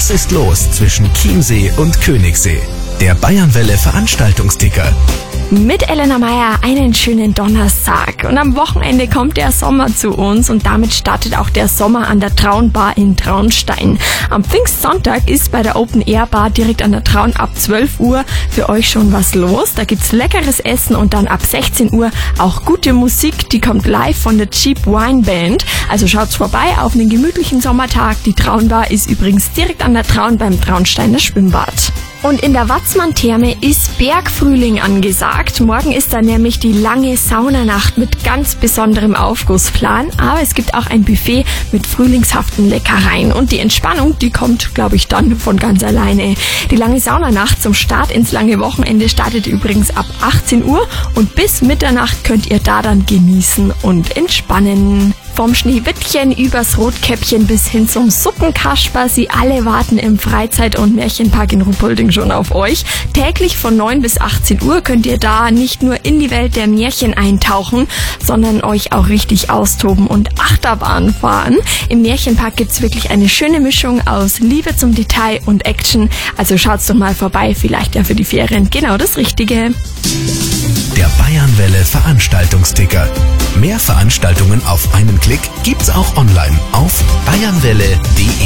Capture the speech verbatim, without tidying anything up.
Was ist los zwischen Chiemsee und Königssee? Der Bayernwelle Veranstaltungsticker. Mit Elena Meyer einen schönen Donnerstag. Und am Wochenende kommt der Sommer zu uns und damit startet auch der Sommer an der Traunbar in Traunstein. Am Pfingstsonntag ist bei der Open Air Bar direkt an der Traun ab zwölf Uhr für euch schon was los. Da gibt's leckeres Essen und dann ab sechzehn Uhr auch gute Musik. Die kommt live von der Cheap Wine Band. Also schaut's vorbei auf einen gemütlichen Sommertag. Die Traunbar ist übrigens direkt an der Traun beim Traunsteiner Schwimmbad. Und in der Watzmann-Therme ist Bergfrühling angesagt. Morgen ist da nämlich die lange Saunanacht mit ganz besonderem Aufgussplan. Aber es gibt auch ein Buffet mit frühlingshaften Leckereien. Und die Entspannung, die kommt, glaube ich, dann von ganz alleine. Die lange Saunanacht zum Start ins lange Wochenende startet übrigens ab achtzehn Uhr. Und bis Mitternacht könnt ihr da dann genießen und entspannen. Vom Schneewittchen übers Rotkäppchen bis hin zum Suppenkasper. Sie alle warten im Freizeit- und Märchenpark in Ruppolding schon auf euch. Täglich von neun bis achtzehn Uhr könnt ihr da nicht nur in die Welt der Märchen eintauchen, sondern euch auch richtig austoben und Achterbahn fahren. Im Märchenpark gibt's wirklich eine schöne Mischung aus Liebe zum Detail und Action. Also schaut's doch mal vorbei, vielleicht ja für die Ferien genau das Richtige. Der Bayernwelle Veranstaltungsticker. Mehr Veranstaltungen auf einen Klick gibt's auch online auf bayernwelle punkt de.